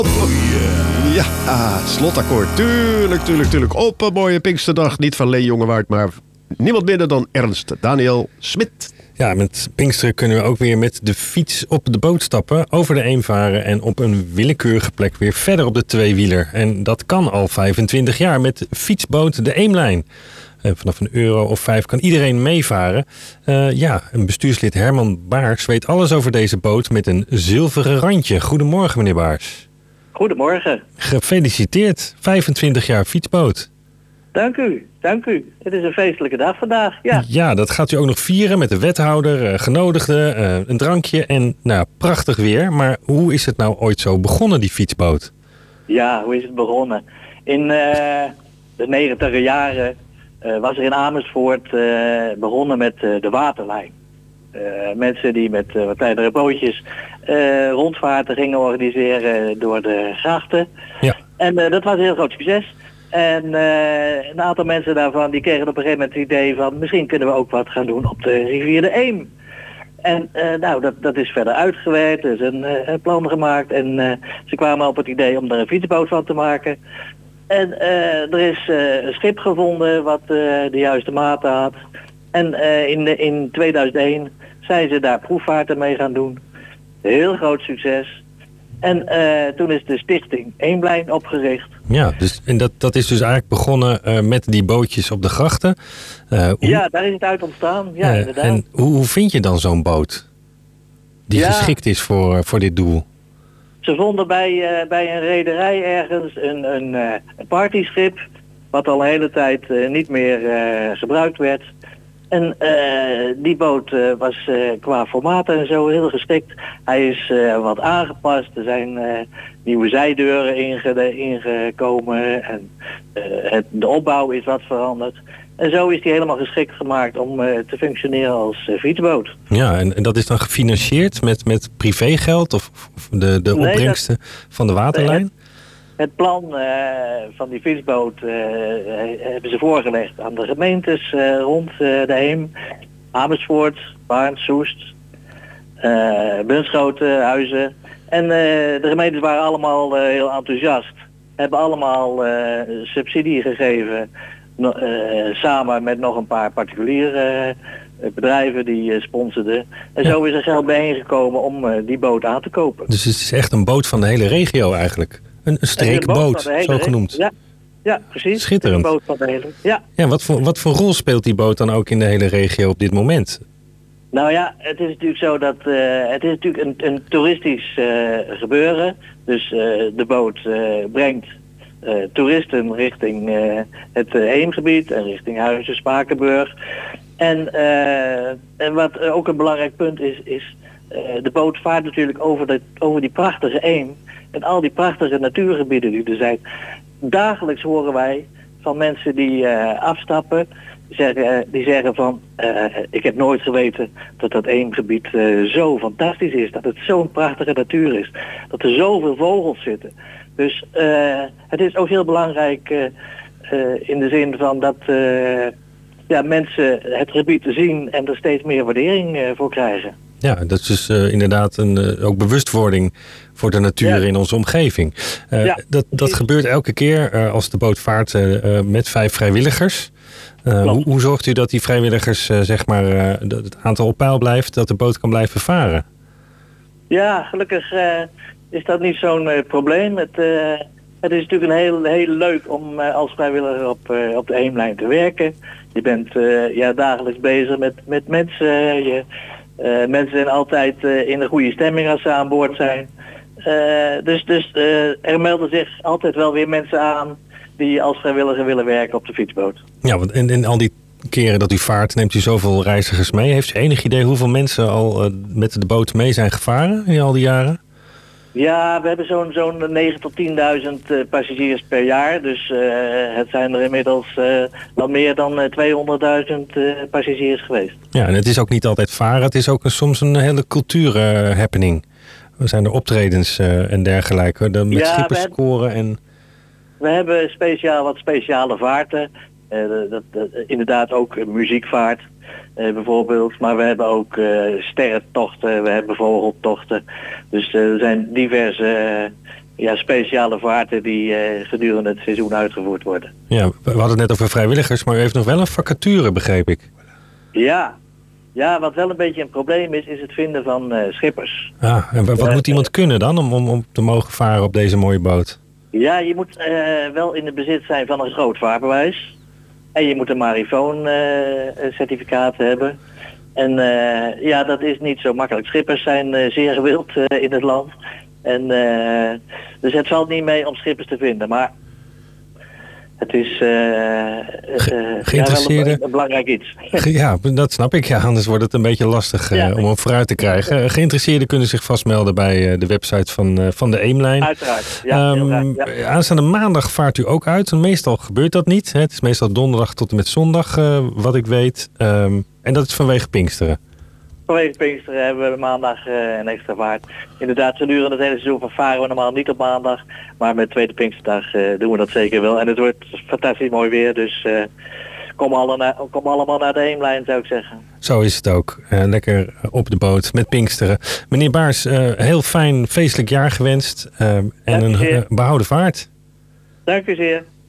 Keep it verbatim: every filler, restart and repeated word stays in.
Ja, ah, slotakkoord. Tuurlijk, tuurlijk, tuurlijk. Op een mooie Pinksterdag. Niet van Leen Jongewaard, maar niemand minder dan Ernst Daniel Smit. Ja, met Pinksteren kunnen we ook weer met de fiets op de boot stappen, over de Eem varen en op een willekeurige plek weer verder op de tweewieler. En dat kan al vijfentwintig jaar met fietsboot de Eemlijn. En vanaf een euro of vijf kan iedereen meevaren. Uh, ja, een bestuurslid Herman Baars weet alles over deze boot met een zilveren randje. Goedemorgen, meneer Baars. Goedemorgen. Gefeliciteerd, vijfentwintig jaar fietsboot. Dank u, dank u. Het is een feestelijke dag vandaag, ja. Ja, dat gaat u ook nog vieren met de wethouder, uh, genodigden, uh, een drankje en nou, prachtig weer. Maar hoe is het nou ooit zo begonnen, die fietsboot? Ja, hoe is het begonnen? In uh, de negentiger jaren uh, was er in Amersfoort uh, begonnen met uh, de waterlijn. Uh, mensen die met uh, wat kleinere bootjes uh, rondvaarten gingen organiseren door de grachten. Ja. En uh, dat was een heel groot succes. En uh, een aantal mensen daarvan die kregen op een gegeven moment het idee van misschien kunnen we ook wat gaan doen op de rivier de Eem. En uh, nou, dat, dat is verder uitgewerkt, er is een, uh, een plan gemaakt en uh, ze kwamen op het idee om er een fietsboot van te maken. En uh, er is uh, een schip gevonden wat uh, de juiste maten had. En uh, in, de, in tweeduizend één zijn ze daar proefvaarten mee gaan doen. Heel groot succes. En uh, toen is de stichting Eemlijn opgericht. Ja, dus, en dat, dat is dus eigenlijk begonnen uh, met die bootjes op de grachten. Uh, hoe... Ja, daar is het uit ontstaan. Ja, uh, inderdaad. En hoe, hoe vind je dan zo'n boot die ja. geschikt is voor, voor dit doel? Ze vonden bij, uh, bij een rederij ergens een, een, uh, een partyschip, wat al een hele tijd uh, niet meer uh, gebruikt werd. En uh, die boot uh, was uh, qua formaten en zo heel geschikt. Hij is uh, wat aangepast. Er zijn uh, nieuwe zijdeuren inge- ingekomen. En uh, het, de opbouw is wat veranderd. En zo is hij helemaal geschikt gemaakt om uh, te functioneren als uh, fietsboot. Ja, en, en dat is dan gefinancierd met, met privégeld of, of de, de opbrengsten nee, dat, van de waterlijn? Het, het plan uh, van die fietsboot uh, hebben ze voorgelegd aan de gemeentes uh, rond uh, de Eem. Amersfoort, Baarn, Soest, uh, Bunschoten, Huizen. En uh, de gemeentes waren allemaal uh, heel enthousiast. Hebben allemaal uh, subsidie gegeven. No, uh, samen met nog een paar particuliere uh, bedrijven die uh, sponsorden. En ja. Zo is er geld bijeengekomen om uh, die boot aan te kopen. Dus het is echt een boot van de hele regio eigenlijk? Een, een streekboot, zo genoemd? Ja, ja, precies. Schitterend. Een boot van de hele, ja. Ja, wat voor, wat voor rol speelt die boot dan ook in de hele regio op dit moment? Nou ja, het is natuurlijk zo dat uh, het is natuurlijk een, een toeristisch uh, gebeuren. Dus uh, de boot uh, brengt uh, toeristen richting uh, het uh, Eemgebied en richting Huizen, Spakenburg. En, uh, en wat ook een belangrijk punt is, is uh, de boot vaart natuurlijk over, de, over die prachtige Eem. En al die prachtige natuurgebieden die er zijn. Dagelijks horen wij van mensen die uh, afstappen. Die zeggen, uh, die zeggen van, uh, ik heb nooit geweten dat dat Eemgebied uh, zo fantastisch is. Dat het zo'n prachtige natuur is. Dat er zoveel vogels zitten. Dus uh, het is ook heel belangrijk uh, uh, in de zin van dat uh, ja, mensen het gebied zien en er steeds meer waardering uh, voor krijgen. Ja, dat is dus uh, inderdaad een, uh, ook bewustwording voor de natuur ja. in onze omgeving. Uh, ja, dat, dat gebeurt elke keer uh, als de boot vaart uh, met vijf vrijwilligers. Uh, hoe, hoe zorgt u dat die vrijwilligers, uh, zeg maar, uh, dat het aantal op peil blijft, dat de boot kan blijven varen? Ja, gelukkig uh, is dat niet zo'n uh, probleem. Het, uh, het is natuurlijk een heel, heel leuk om uh, als vrijwilliger op, uh, op de Eemlijn te werken. Je bent uh, ja, dagelijks bezig met, met mensen. Uh, je, uh, mensen zijn altijd uh, in een goede stemming als ze aan boord zijn. Uh, dus dus uh, er melden zich altijd wel weer mensen aan die als vrijwilliger willen werken op de fietsboot. Ja, want in, in al die keren dat u vaart, neemt u zoveel reizigers mee. Heeft u enig idee hoeveel mensen al uh, met de boot mee zijn gevaren in al die jaren? Ja, we hebben zo'n zo'n negen tot tienduizend uh, passagiers per jaar. Dus uh, het zijn er inmiddels uh, wel meer dan uh, tweehonderdduizend uh, passagiers geweest. Ja, en het is ook niet altijd varen. Het is ook een, soms een hele cultuur-happening. Er zijn er optredens uh, en dergelijke. De, met ja, schippers scoren en... We hebben speciaal wat speciale vaarten. Uh, dat, dat, inderdaad ook muziekvaart uh, bijvoorbeeld. Maar we hebben ook uh, sterrentochten, we hebben vogeltochten. Dus uh, er zijn diverse ja, speciale vaarten die uh, gedurende het seizoen uitgevoerd worden. Ja, we hadden het net over vrijwilligers, maar u heeft nog wel een vacature, begreep ik. Ja, ja wat wel een beetje een probleem is, is het vinden van uh, schippers. Ah, en wat uh, moet iemand uh, kunnen dan om, om, om te mogen varen op deze mooie boot? Ja, je moet uh, wel in het bezit zijn van een groot vaarbewijs. En je moet een marifoon uh, certificaat hebben. En uh, ja, dat is niet zo makkelijk. Schippers zijn uh, zeer gewild uh, in het land. En uh, dus het valt niet mee om schippers te vinden. Maar het is uh, Ge- uh, geïnteresseerde... ja, wel een, een belangrijk iets. Ja, dat snap ik. Ja, anders wordt het een beetje lastig uh, ja. om hem vooruit te krijgen. Geïnteresseerden kunnen zich vastmelden bij uh, de website van, uh, van de Eemlijn. Uiteraard, ja. Um, graag, ja. Aanstaande maandag vaart u ook uit. Meestal gebeurt dat niet. Hè. Het is meestal donderdag tot en met zondag, uh, wat ik weet. Um, en dat is vanwege Pinksteren. Vanwege Pinksteren hebben we maandag uh, een extra vaart. Inderdaad, gedurende het hele seizoen varen we normaal niet op maandag. Maar met tweede Pinksterdag uh, doen we dat zeker wel. En het wordt fantastisch mooi weer. Dus uh, kom, alle na- kom allemaal naar de Eemlijn, zou ik zeggen. Zo is het ook. Uh, lekker op de boot met Pinksteren. Meneer Baars, uh, heel fijn feestelijk jaar gewenst. Uh, en een uh, behouden vaart. Dank u zeer.